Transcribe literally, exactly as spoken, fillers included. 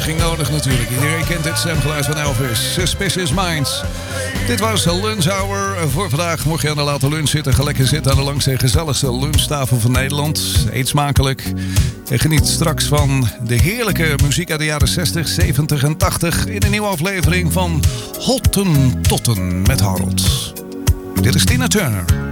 verfrissing nodig natuurlijk. Iedereen kent het stemgeluid van Elvis. Suspicious Minds. Dit was de Lunch Hour voor vandaag. Mocht je aan de late lunch zitten, ga lekker zitten aan de langste gezelligste lunchtafel van Nederland. Eet smakelijk. En geniet straks van de heerlijke muziek uit de jaren zestig, zeventig en tachtig... in een nieuwe aflevering van Hottentotten met Harold. Dit is Tina Turner.